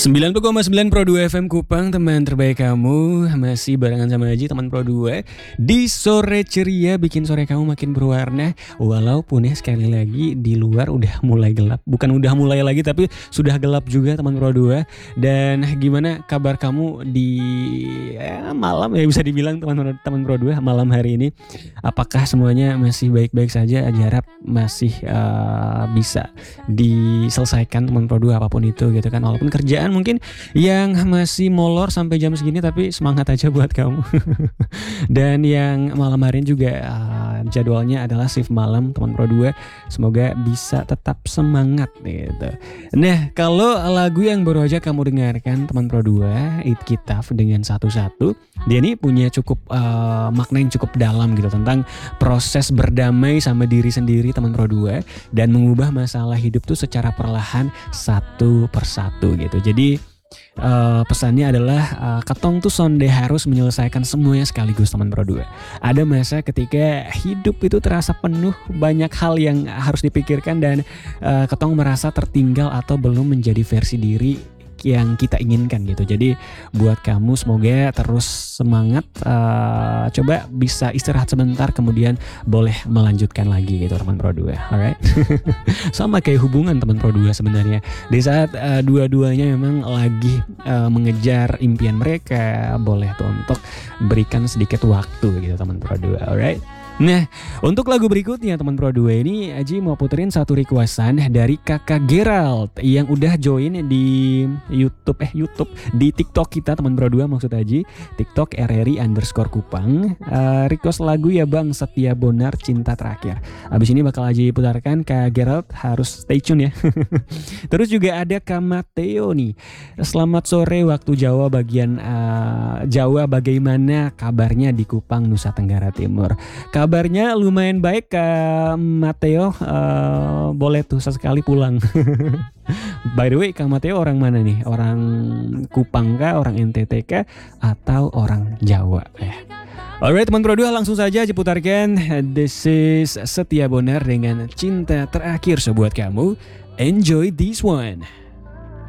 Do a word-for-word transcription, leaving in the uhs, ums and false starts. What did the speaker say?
sembilan puluh koma sembilan Pro dua F M Kupang, teman terbaik kamu. Masih barengan sama Aji, teman Pro dua, di sore ceria, bikin sore kamu makin berwarna. Walaupun ya sekali lagi di luar udah mulai gelap. Bukan udah mulai lagi, tapi sudah gelap juga, teman Pro dua. Dan gimana kabar kamu di ya, malam ya, bisa dibilang teman teman Pro dua malam hari ini? Apakah semuanya masih baik-baik saja? Aji harap masih uh, bisa diselesaikan, teman Pro dua, apapun itu gitu kan. Walaupun kerjaan mungkin yang masih molor sampai jam segini, tapi semangat aja buat kamu. Dan yang malam hari ini juga uh, jadwalnya adalah shift malam, teman Pro dua, semoga bisa tetap semangat gitu. Nah, kalau lagu yang baru aja kamu dengarkan, teman Pro dua, It Kitaf dengan satu-satu, dia ini punya cukup uh, makna yang cukup dalam gitu tentang proses berdamai sama diri sendiri, teman Pro dua, dan mengubah masalah hidup tuh secara perlahan satu persatu gitu. Jadi uh, pesannya adalah uh, ketong tuh sonde harus menyelesaikan semuanya sekaligus, teman Pro dua. Ada masa ketika hidup itu terasa penuh banyak hal yang harus dipikirkan, dan uh, ketong merasa tertinggal atau belum menjadi versi diri yang kita inginkan gitu. Jadi buat kamu semoga terus semangat, uh, coba bisa istirahat sebentar, kemudian boleh melanjutkan lagi gitu, teman Pro dua. Alright. Sama kayak hubungan, teman Pro dua, sebenarnya di saat uh, dua-duanya memang lagi uh, mengejar impian mereka, boleh tuh untuk berikan sedikit waktu gitu, teman Pro dua. Alright. Nah, untuk lagu berikutnya, teman Pro dua, ini Aji mau puterin satu requestan dari kakak Gerald yang udah join di YouTube eh YouTube di TikTok kita, teman Pro dua, maksud Aji TikTok R R I underscore Kupang. Uh, request lagu ya Bang, Setia Bonar, Cinta Terakhir. Abis ini bakal Aji putarkan. Kak Gerald harus stay tune ya. Terus juga ada Kak Mateo nih. Selamat sore waktu Jawa bagian uh, Jawa, bagaimana kabarnya di Kupang, Nusa Tenggara Timur? Kabarnya lumayan baik, Kak Mateo. Uh, boleh tuh sesekali pulang. By the way, Kak Mateo orang mana nih? Orang Kupang kah? Orang N T T kah? Atau orang Jawa? Eh. Alright, teman Pro dua, langsung saja diputarkan. This is Setia Bonar dengan Cinta Terakhir sebuat kamu. Enjoy this one.